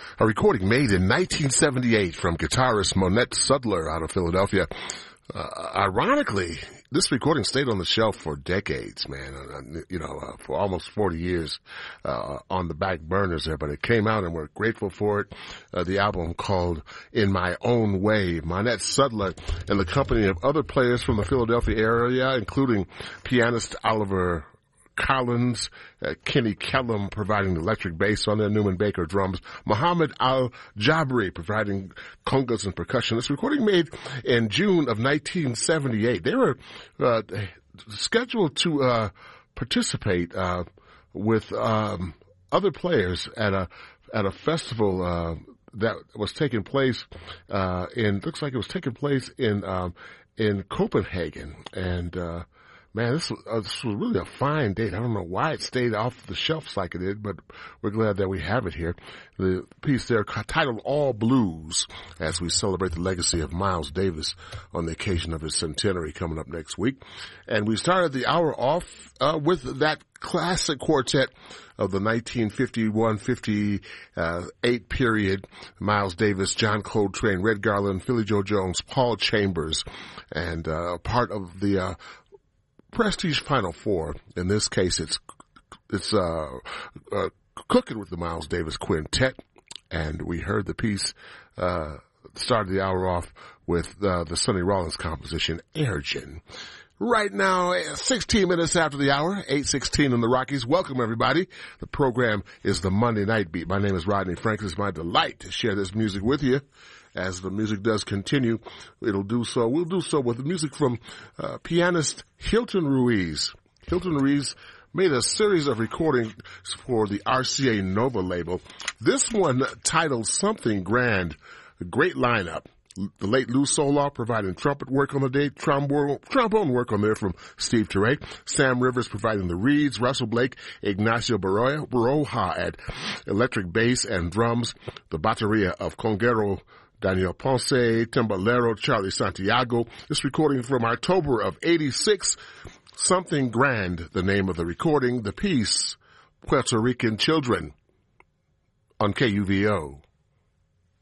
a recording made in 1978 from guitarist Monette Sudler out of Philadelphia. Ironically, this recording stayed on the shelf for decades, man, for almost 40 years, on the back burners there, but it came out and we're grateful for it. The album called In My Own Way. Monette Sudler and the company of other players from the Philadelphia area, including pianist Oliver Collins, Kenny Kellum providing the electric bass on there, Newman Baker drums, Muhammad Al-Jabri providing congas and percussion. This recording made in June of 1978. They were scheduled to participate with other players at a festival that was taking place looks like it was taking place in Copenhagen. And man, this was really a fine date. I don't know why it stayed off the shelves like it did, but we're glad that we have it here. The piece there titled All Blues, as we celebrate the legacy of Miles Davis on the occasion of his centenary coming up next week. And we started the hour off with that classic quartet of the 1951-58 period, Miles Davis, John Coltrane, Red Garland, Philly Joe Jones, Paul Chambers, and part of the Prestige Final Four. In this case, it's Cooking with the Miles Davis Quintet, and we heard the piece started the hour off with the Sonny Rollins composition Airgen. Right now, 16 minutes after the hour, 8:16 in the Rockies. Welcome, everybody. The program is the Monday Night Beat. My name is Rodney Franklin. It's my delight to share this music with you. As the music does continue, we'll do so with the music from pianist Hilton Ruiz. Hilton Ruiz made a series of recordings for the RCA Nova label. This one titled Something Grand. A great lineup. The late Lou Solar providing trumpet work on the day, trombone work on there from Steve Teray, Sam Rivers providing the reeds, Russell Blake, Ignacio Baroja at electric bass and drums, the bateria of Conguero, Daniel Ponce, Timbalero, Charlie Santiago. This recording from October of 86. Something Grand, the name of the recording. The piece, Puerto Rican Children on KUVO.